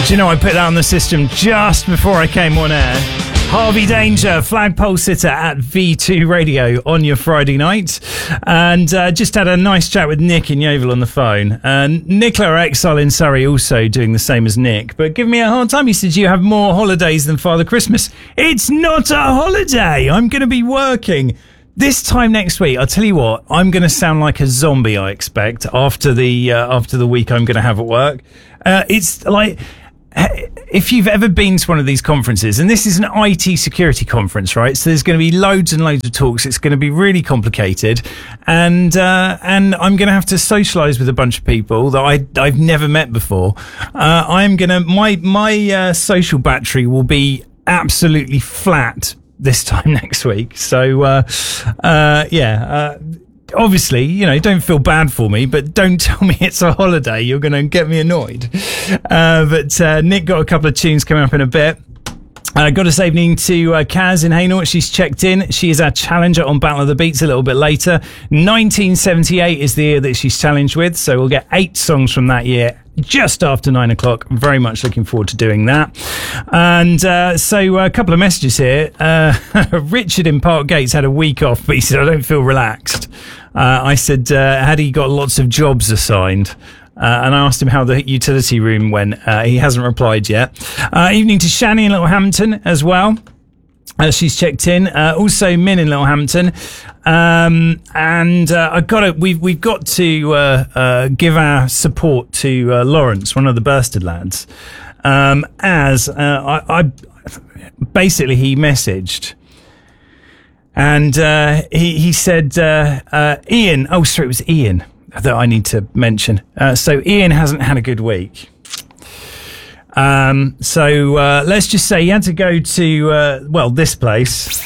Do you know I put that on the system just before I came on air? Harvey Danger, flagpole sitter at V2 Radio on your Friday night. And just had a nice chat with Nick in Yeovil on the phone. And Nicola Exile in Surrey also doing the same as Nick, but giving me a hard time. He said, you have more holidays than Father Christmas. It's not a holiday. I'm going to be working. This time next week, I'll tell you what, I'm going to sound like a zombie, I expect, after the week I'm going to have at work. It's like, if you've ever been to one of these conferences, and this is an IT security conference, right? So there's going to be loads and loads of talks. It's going to be really complicated, and I'm going to have to socialise with a bunch of people that I've never met before. I'm going to my social battery will be absolutely flat this time next week. So obviously, you know, don't feel bad for me, but don't tell me it's a holiday. You're going to get me annoyed. But Nick got a couple of tunes coming up in a bit. Got to say evening to Kaz in Hainault. She's checked in. She is our challenger on Battle of the Beats a little bit later. 1978 is the year that she's challenged with, so we'll get 8 songs from that year just after 9 o'clock. Very much looking forward to doing that. And so a couple of messages here. Richard in Park Gates had a week off, but he said, I don't feel relaxed. I said, had he got lots of jobs assigned? And I asked him how the utility room went. He hasn't replied yet. Evening to Shani in Littlehampton as well. She's checked in. Also Min in Littlehampton. We've got to give our support to Lawrence, one of the Bursted lads. Basically he messaged. And he said, Ian. Oh, sorry, it was Ian that I need to mention. So Ian hasn't had a good week. So let's just say he had to go to, this place.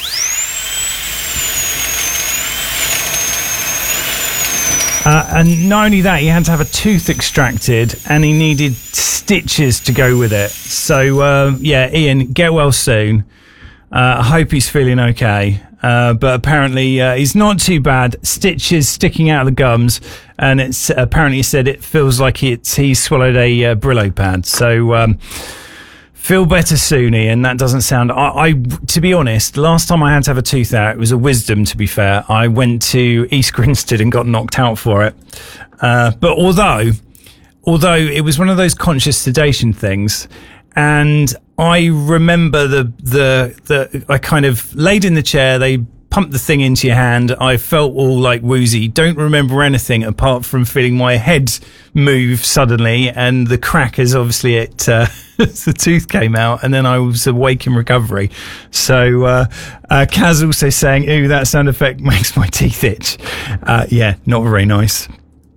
And not only that, he had to have a tooth extracted and he needed stitches to go with it. So, Ian, get well soon. I hope he's feeling okay. But apparently he's not too bad. Stitches sticking out of the gums, and it's apparently he said it feels like he swallowed a Brillo pad. So feel better soon, Ian. That doesn't sound. I to be honest, last time I had to have a tooth out, it was a Wisdom. To be fair, I went to East Grinstead and got knocked out for it. But although it was one of those conscious sedation things. And I remember the I kind of laid in the chair, they pumped the thing into your hand, I felt all like woozy, don't remember anything apart from feeling my head move suddenly, and the crack is obviously the tooth came out, and then I was awake in recovery. So Kaz also saying, ooh, that sound effect makes my teeth itch. Not very nice.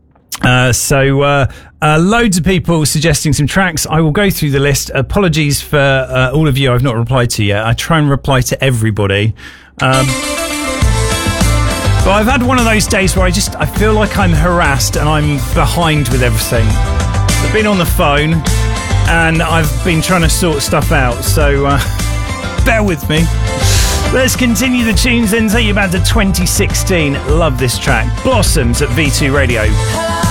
Loads of people suggesting some tracks. I will go through the list. Apologies for all of you I've not replied to yet. I try and reply to everybody. But I've had one of those days where I feel like I'm harassed and I'm behind with everything. I've been on the phone and I've been trying to sort stuff out. So bear with me. Let's continue the tunes then. Take you back to 2016. Love this track. Blossoms at V2 Radio.